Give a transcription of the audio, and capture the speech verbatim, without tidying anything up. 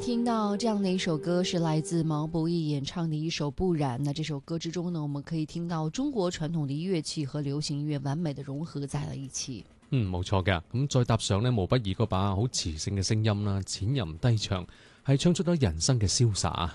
听到这样的一首歌，是来自毛不易演唱的一首《不然》。那这首歌之中呢，我们可以聽到中國傳統的樂器和流行音樂完美的融合在了一起。 嗯，冇錯嘅。咁再搭上呢毛不易嗰把好磁性嘅聲音啦，淺吟低唱，係唱出咗人生嘅瀟灑。